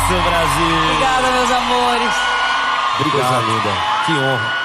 Brasil. Obrigada, meus amores. Obrigado, linda. Que honra.